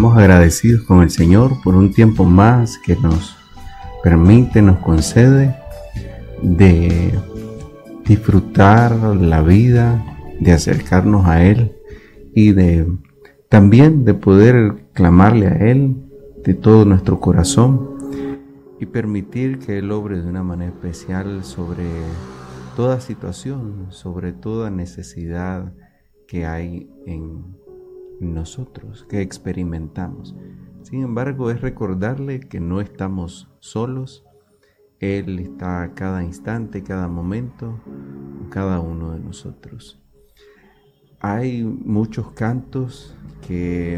Estamos agradecidos con el Señor por un tiempo más que nos permite, nos concede de disfrutar la vida, de acercarnos a Él y también de poder clamarle a Él de todo nuestro corazón y permitir que Él obre de una manera especial sobre toda situación, sobre toda necesidad que hay en nosotros, que experimentamos. Sin embargo, es recordarle que no estamos solos. Él está a cada instante, cada momento, con cada uno de nosotros. Hay muchos cantos que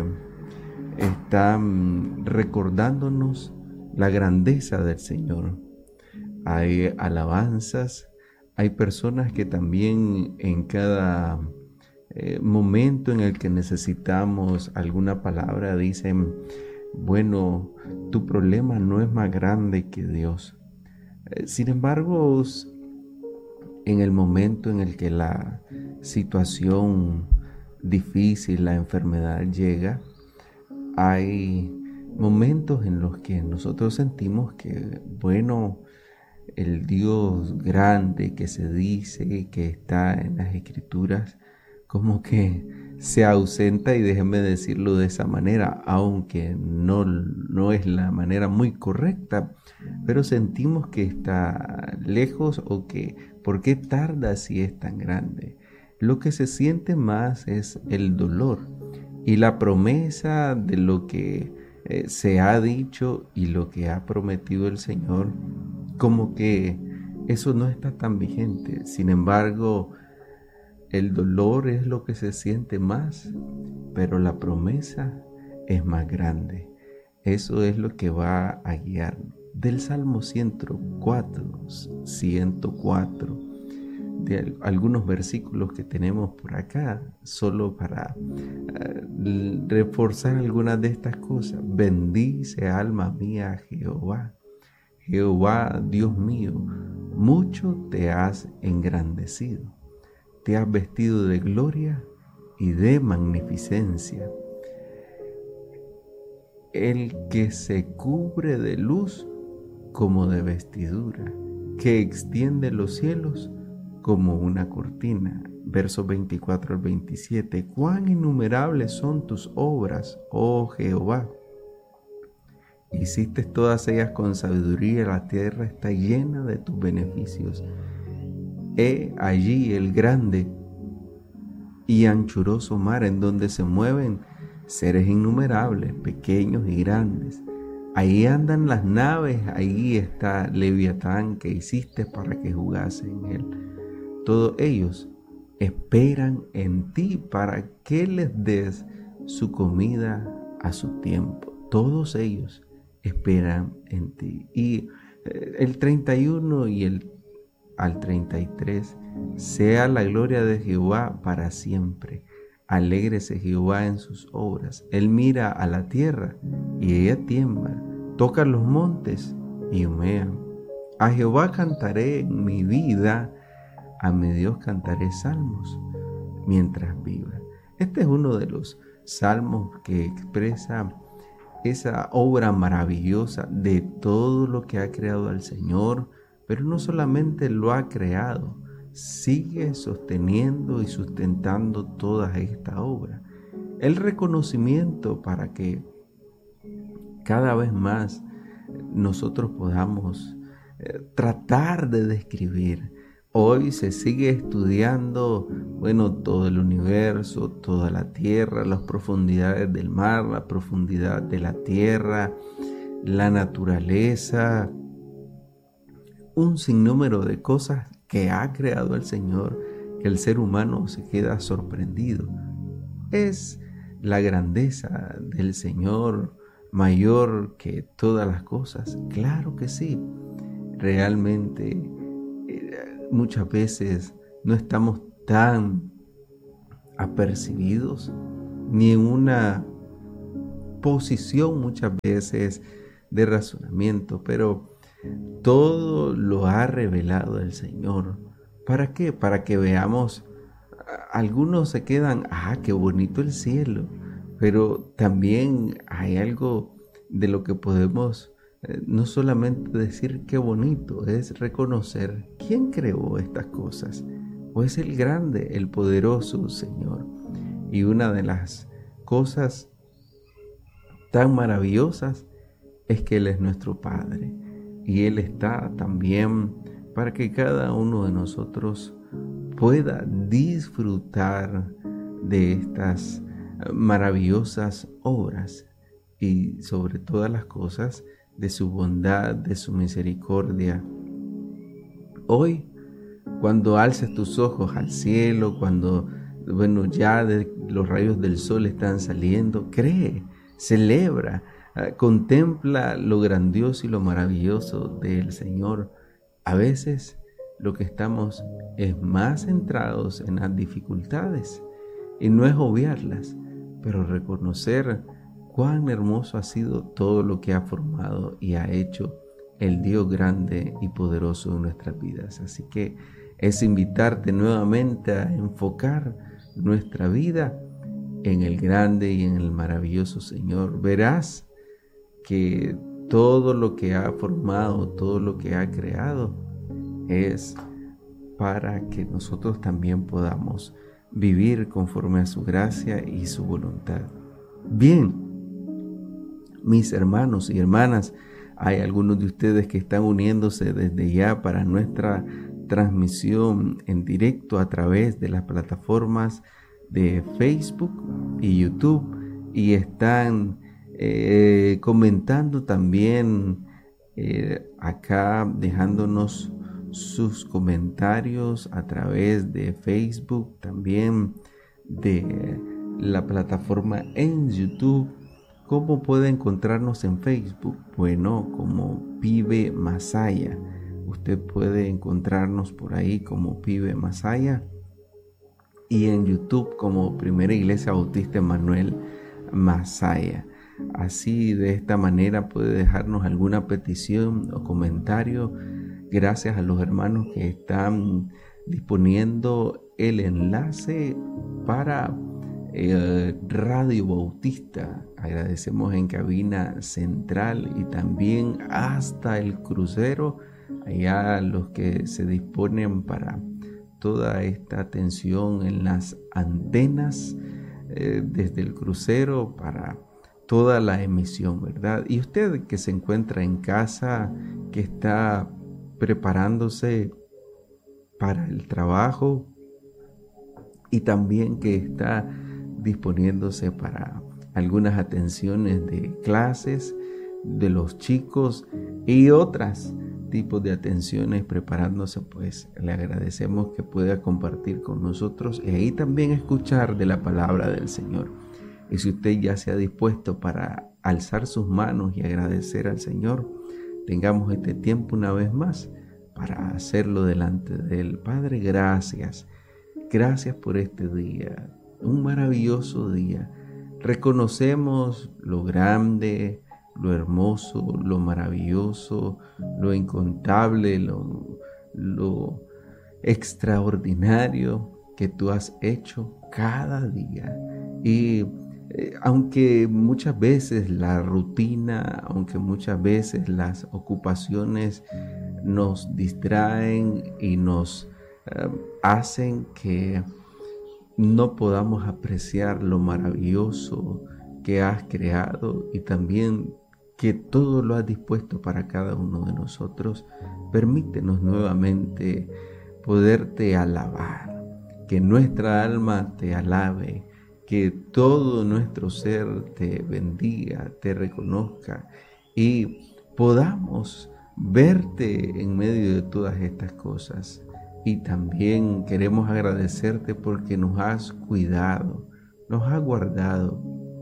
están recordándonos la grandeza del Señor. Hay alabanzas, hay personas que también en cada momento en el que necesitamos alguna palabra dicen, bueno, tu problema no es más grande que Dios. Sin embargo, en el momento en el que la situación difícil, la enfermedad llega, hay momentos en los que nosotros sentimos que, bueno, el Dios grande que se dice que está en las Escrituras, como que se ausenta, y déjenme decirlo de esa manera, aunque no es la manera muy correcta, pero sentimos que está lejos o que ¿por qué tarda si es tan grande? Lo que se siente más es el dolor y la promesa de lo que se ha dicho y lo que ha prometido el Señor, como que eso no está tan vigente. Sin embargo, el dolor es lo que se siente más, pero la promesa es más grande. Eso es lo que va a guiar. Del Salmo 104, de algunos versículos que tenemos por acá, solo para reforzar algunas de estas cosas. Bendice, alma mía, a Jehová. Jehová, Dios mío, mucho te has engrandecido. Te has vestido de gloria y de magnificencia. El que se cubre de luz como de vestidura, que extiende los cielos como una cortina. Versos 24 al 27. Cuán innumerables son tus obras, oh Jehová. Hiciste todas ellas con sabiduría, la tierra está llena de tus beneficios. He allí el grande y anchuroso mar en donde se mueven seres innumerables, pequeños y grandes. Ahí andan las naves, ahí está Leviatán que hiciste para que jugase en él. Todos ellos esperan en ti para que les des su comida a su tiempo. Todos ellos esperan en ti. Y el 31 y al 33, sea la gloria de Jehová para siempre. Alégrese Jehová en sus obras. Él mira a la tierra y ella tiembla. Toca los montes y humean. A Jehová cantaré en mi vida, a mi Dios cantaré salmos mientras viva. Este es uno de los salmos que expresa esa obra maravillosa de todo lo que ha creado el Señor, pero no solamente lo ha creado, sigue sosteniendo y sustentando toda esta obra. El reconocimiento para que cada vez más nosotros podamos tratar de describir. Hoy se sigue estudiando, todo el universo, toda la tierra, las profundidades del mar, la profundidad de la tierra, la naturaleza, un sinnúmero de cosas que ha creado el Señor, que el ser humano se queda sorprendido. Es la grandeza del Señor mayor que todas las cosas. Claro que sí. Realmente muchas veces no estamos tan apercibidos ni en una posición muchas veces de razonamiento, pero todo lo ha revelado el Señor. ¿Para qué? Para que veamos. Algunos se quedan, qué bonito el cielo, pero también hay algo de lo que podemos no solamente decir qué bonito, es reconocer quién creó estas cosas. Pues el grande, el poderoso Señor. Y una de las cosas tan maravillosas es que Él es nuestro Padre. Y Él está también para que cada uno de nosotros pueda disfrutar de estas maravillosas obras y sobre todas las cosas de su bondad, de su misericordia. Hoy, cuando alces tus ojos al cielo, cuando ya los rayos del sol están saliendo, cree, celebra, contempla lo grandioso y lo maravilloso del Señor. A veces lo que estamos es más centrados en las dificultades y no es obviarlas, pero reconocer cuán hermoso ha sido todo lo que ha formado y ha hecho el Dios grande y poderoso en nuestras vidas. Así que es invitarte nuevamente a enfocar nuestra vida en el grande y en el maravilloso Señor. Verás que todo lo que ha formado, todo lo que ha creado es para que nosotros también podamos vivir conforme a su gracia y su voluntad. Bien, mis hermanos y hermanas, hay algunos de ustedes que están uniéndose desde ya para nuestra transmisión en directo a través de las plataformas de Facebook y YouTube y están comentando también acá, dejándonos sus comentarios a través de Facebook, también de la plataforma en YouTube. ¿Cómo puede encontrarnos en Facebook? Bueno, como Pibe Masaya. Usted puede encontrarnos por ahí como Pibe Masaya y en YouTube como Primera Iglesia Bautista Emmanuel Masaya. Así, de esta manera puede dejarnos alguna petición o comentario. Gracias a los hermanos que están disponiendo el enlace para Radio Bautista. Agradecemos en cabina central y también hasta el crucero, allá los que se disponen para toda esta atención en las antenas desde el crucero para toda la emisión, ¿verdad? Y usted que se encuentra en casa, que está preparándose para el trabajo y también que está disponiéndose para algunas atenciones de clases de los chicos y otras tipos de atenciones preparándose, pues le agradecemos que pueda compartir con nosotros y ahí también escuchar de la palabra del Señor. Y si usted ya se ha dispuesto para alzar sus manos y agradecer al Señor, tengamos este tiempo una vez más para hacerlo delante de Él. Padre, gracias. Gracias por este día, un maravilloso día. Reconocemos lo grande, lo hermoso, lo maravilloso, lo incontable, lo extraordinario que tú has hecho cada día. Y aunque muchas veces la rutina, aunque muchas veces las ocupaciones nos distraen y nos hacen que no podamos apreciar lo maravilloso que has creado y también que todo lo has dispuesto para cada uno de nosotros, permítenos nuevamente poderte alabar, que nuestra alma te alabe, que todo nuestro ser te bendiga, te reconozca y podamos verte en medio de todas estas cosas. Y también queremos agradecerte porque nos has cuidado, nos has guardado.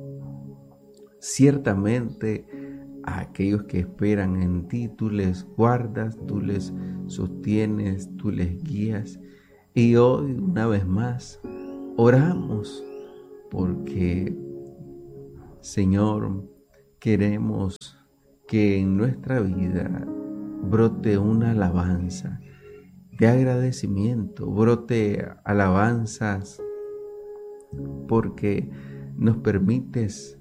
Ciertamente a aquellos que esperan en ti, tú les guardas, tú les sostienes, tú les guías. Y hoy, una vez más, oramos porque, Señor, queremos que en nuestra vida brote una alabanza de agradecimiento, brote alabanzas porque nos permites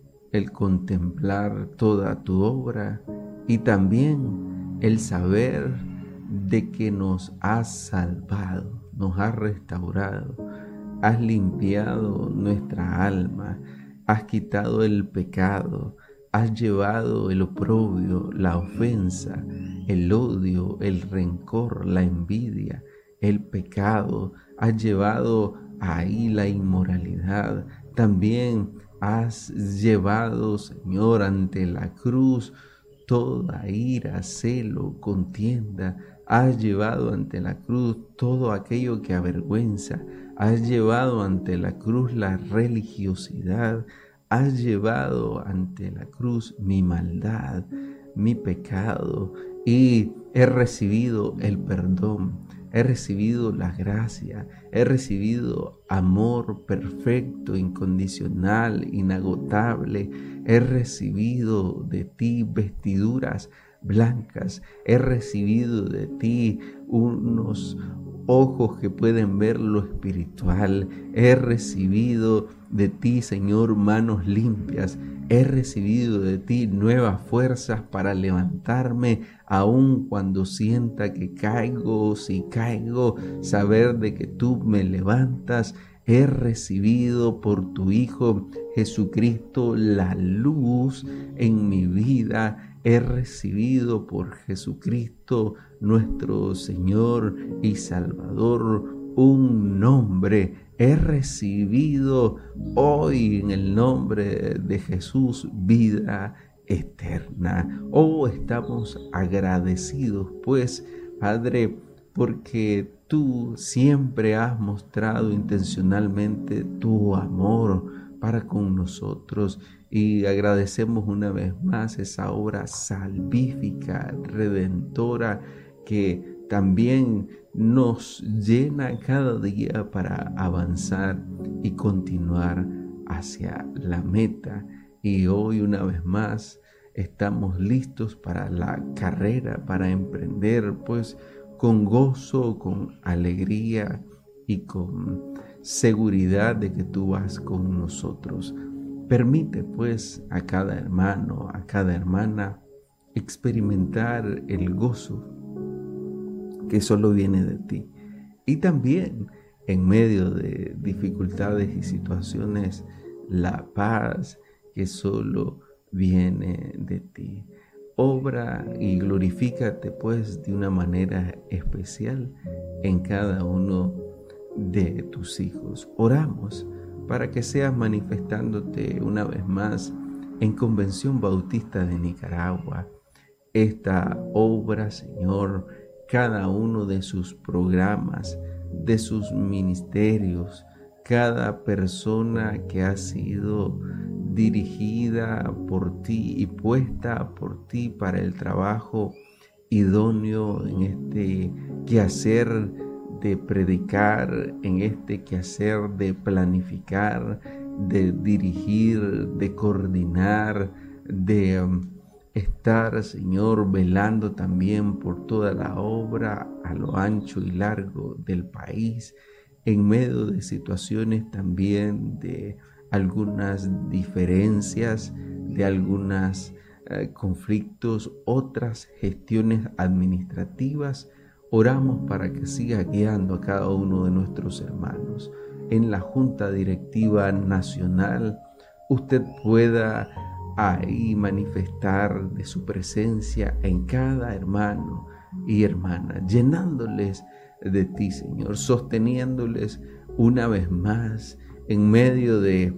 el contemplar toda tu obra y también el saber de que nos has salvado, nos has restaurado, has limpiado nuestra alma, has quitado el pecado, has llevado el oprobio, la ofensa, el odio, el rencor, la envidia, el pecado, has llevado ahí la inmoralidad. También has llevado, Señor, ante la cruz toda ira, celo, contienda. Has llevado ante la cruz todo aquello que avergüenza. Has llevado ante la cruz la religiosidad. Has llevado ante la cruz mi maldad, mi pecado, y he recibido el perdón. He recibido la gracia, he recibido amor perfecto, incondicional, inagotable. He recibido de ti vestiduras blancas. He recibido de ti unos ojos que pueden ver lo espiritual. He recibido de ti, Señor, manos limpias. He recibido de ti nuevas fuerzas para levantarme, aun cuando sienta que caigo. Si caigo, saber de que tú me levantas. He recibido por tu Hijo Jesucristo la luz en mi vida. He recibido por Jesucristo nuestro Señor y Salvador un nombre. He recibido hoy en el nombre de Jesús vida eterna. Oh, estamos agradecidos pues, Padre, porque tú siempre has mostrado intencionalmente tu amor para con nosotros, y agradecemos una vez más esa obra salvífica, redentora, que también nos llena cada día para avanzar y continuar hacia la meta. Y hoy una vez más estamos listos para la carrera, para emprender, pues con gozo, con alegría y con seguridad de que tú vas con nosotros. Permite pues a cada hermano, a cada hermana experimentar el gozo que solo viene de ti. Y también en medio de dificultades y situaciones, la paz que solo viene de ti. Obra y glorifícate pues de una manera especial en cada uno de tus hijos. Oramos para que seas manifestándote una vez más en Convención Bautista de Nicaragua. Esta obra, Señor, cada uno de sus programas, de sus ministerios, cada persona que ha sido dirigida por ti y puesta por ti para el trabajo idóneo en este quehacer de predicar, en este quehacer de planificar, de dirigir, de coordinar, de estar, Señor, velando también por toda la obra a lo ancho y largo del país, en medio de situaciones también de algunas diferencias, de algunos conflictos, otras gestiones administrativas. Oramos para que siga guiando a cada uno de nuestros hermanos. En la Junta Directiva Nacional, usted pueda ahí manifestar de su presencia en cada hermano y hermana, llenándoles de ti, Señor, sosteniéndoles una vez más en medio de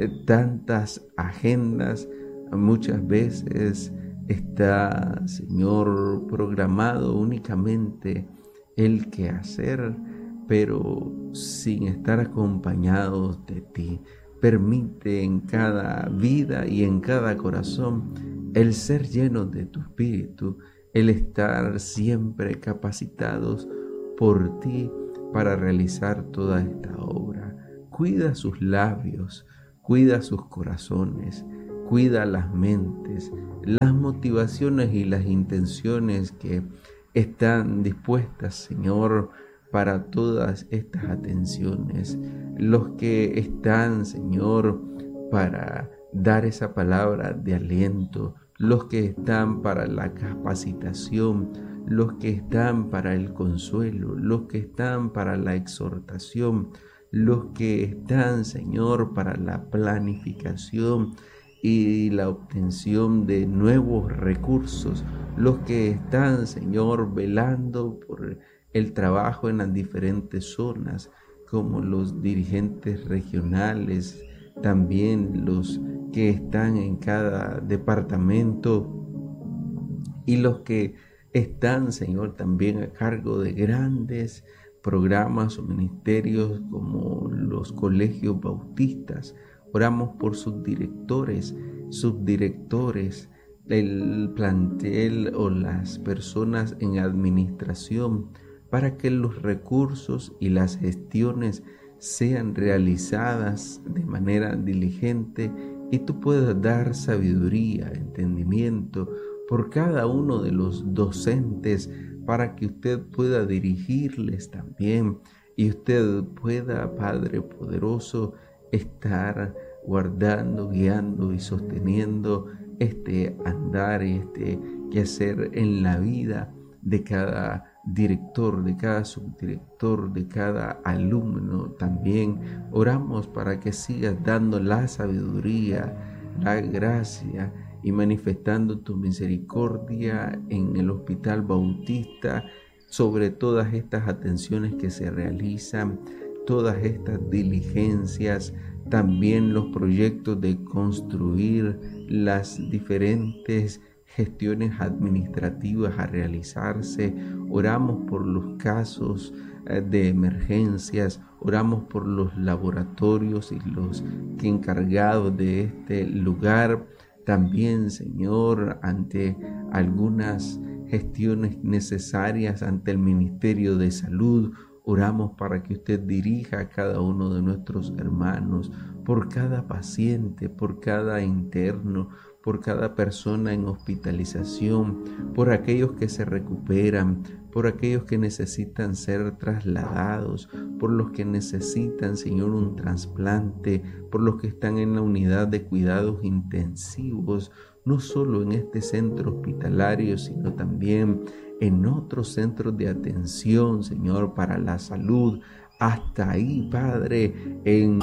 tantas agendas. Muchas veces está, Señor, programado únicamente el quehacer, pero sin estar acompañados de ti. Permite en cada vida y en cada corazón el ser llenos de tu Espíritu, el estar siempre capacitados por ti para realizar toda esta obra. Cuida sus labios, cuida sus corazones, cuida las mentes, las motivaciones y las intenciones que están dispuestas, Señor, para todas estas atenciones. Los que están, Señor, para dar esa palabra de aliento, los que están para la capacitación, los que están para el consuelo, los que están para la exhortación, los que están, Señor, para la planificación y la obtención de nuevos recursos, los que están, Señor, velando por el trabajo en las diferentes zonas, como los dirigentes regionales, también los que están en cada departamento y los que están, Señor, también a cargo de grandes programas o ministerios como los colegios bautistas. Oramos por sus directores, subdirectores, el plantel o las personas en administración, para que los recursos y las gestiones sean realizadas de manera diligente y tú puedas dar sabiduría, entendimiento por cada uno de los docentes para que usted pueda dirigirles también y usted pueda, Padre poderoso, estar guardando, guiando y sosteniendo este andar y este quehacer en la vida de cada director, de cada subdirector, de cada alumno. También oramos para que sigas dando la sabiduría, la gracia y manifestando tu misericordia en el Hospital Bautista sobre todas estas atenciones que se realizan, todas estas diligencias, también los proyectos de construir las diferentes gestiones administrativas a realizarse. Oramos por los casos de emergencias, oramos por los laboratorios y los que encargados de este lugar. También, Señor, ante algunas gestiones necesarias ante el Ministerio de Salud, oramos para que usted dirija a cada uno de nuestros hermanos, por cada paciente, por cada interno, por cada persona en hospitalización, por aquellos que se recuperan, por aquellos que necesitan ser trasladados, por los que necesitan, Señor, un trasplante, por los que están en la unidad de cuidados intensivos, no solo en este centro hospitalario, sino también en otros centros de atención, Señor, para la salud. Hasta ahí, Padre, en